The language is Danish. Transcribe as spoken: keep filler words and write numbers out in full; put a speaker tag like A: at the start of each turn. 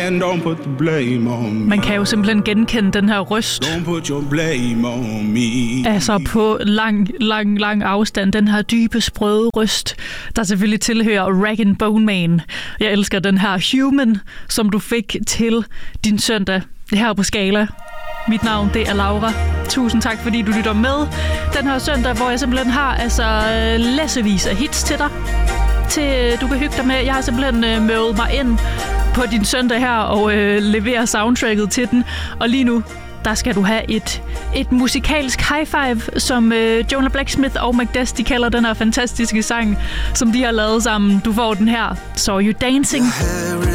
A: Don't put the blame on me.
B: Man kan jo simpelthen genkende den her røst.
A: Don't put your blame on me.
B: Altså på lang, lang, lang afstand. Den her dybe, sprøde røst, der selvfølgelig tilhører Rag and Bone Man. Jeg elsker den her Human, som du fik til din søndag her på Skala. Mit navn, det er Laura. Tusind tak, fordi du lytter med den her søndag, hvor jeg simpelthen har altså læssevis af hits til dig. Til, du kan hygge dig med. Jeg har simpelthen øh, mødet mig ind på din søndag her og øh, leverer soundtracket til den. Og lige nu, der skal du have et, et musikalsk high five, som øh, Jonah Blacksmith og McDess, de kalder den her fantastiske sang, som de har lavet sammen. Du får den her. So You Dancing.